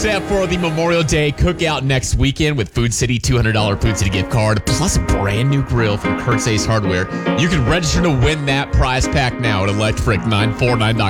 set for the Memorial Day cookout next weekend with Food City $200 Food City gift card plus a brand new grill from Kurt's Ace Hardware. You can register to win that prize pack now at electric949.com.